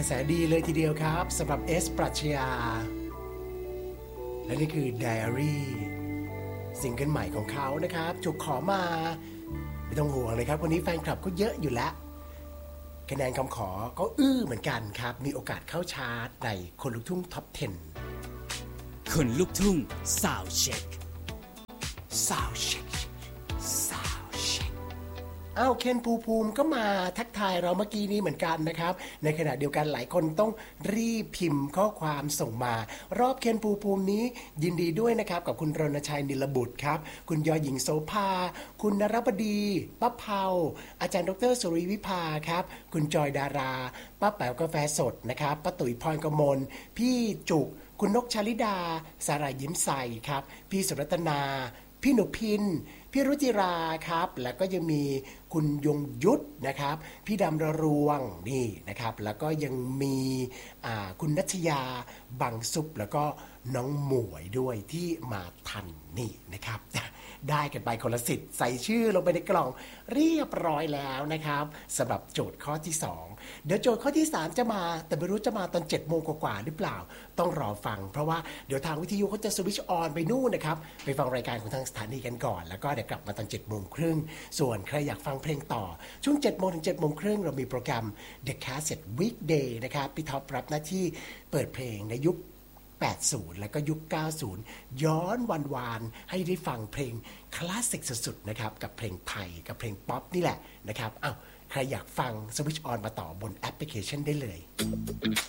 ระแสดีเลยทีเดียวครับสำหรับเอสปรัชญาและนี่คือ Diary ซิงเกิลใหม่ของเขานะครับถูกขอมาไม่ต้องห่วงเลยครับวันนี้แฟนคลับก็เยอะอยู่แล้วคะแนนคำขอก็เหมือนกันครับมีโอกาสเข้าชาร์ตในคนลูกทุ่งท็อป 10 คนลูกทุ่งซาวด์เช็คอ้าวเคนภูมิก็มาทักทายเราเมื่อกี้นี้เหมือนกันนะครับในขณะเดียวกันหลายคนต้องรีบพิมพ์ข้อความส่งมารอบเคนภูมินี้ยินดีด้วยนะครับกับคุณรณชัยนิลบุตรครับคุณยอหญิงโสภาคุณนรบดีป้าเภาอาจารย์ดรสุริวิภาครับคุณจอยดาราป้าแป๋วกาแฟสดนะครับป้าตุ๋ยพรกมลพี่จุกคุณนกชลิดาสาหร่ายยิ้มใสครับพี่สุรัตนาพี่หนุพินพี่รุจิราครับแล้วก็ยังมีคุณยงยุทธนะครับพี่ดำระรวงนี่นะครับแล้วก็ยังมีคุณนัชยาบังซุปแล้วก็น้องหมวยด้วยที่มาทันนี่นะครับได้กันไปคนละสิทธิ์ใส่ชื่อลงไปในกล่องเรียบร้อยแล้วนะครับสำหรับโจทย์ข้อที่2เดี๋ยวโจทย์ข้อที่3จะมาแต่ไม่รู้จะมาตอน 7:00 นกว่าหรือเปล่าต้องรอฟังเพราะว่าเดี๋ยวทางวิทยุเขาจะสวิตช์ออนไปนู่นนะครับไปฟังรายการของทางสถานีกันก่อนแล้วก็เดี๋ยวกลับมาตอน 7:30 นส่วนใครอยากฟังเพลงต่อช่วง 7:00 นถึง 7:30 นเรามีโปรแกรม The Cassette Weekday นะครับพี่ท็อปรับหน้าที่เปิดเพลงในยุค80แล้วก็ยุค90ย้อนวานให้ได้ฟังเพลงคลาสสิกสุดๆนะครับกับเพลงไทยกับเพลงป๊อปนี่แหละนะครับอ้าวใครอยากฟังสวิตช์ออนมาต่อบนแอปพลิเคชันได้เลย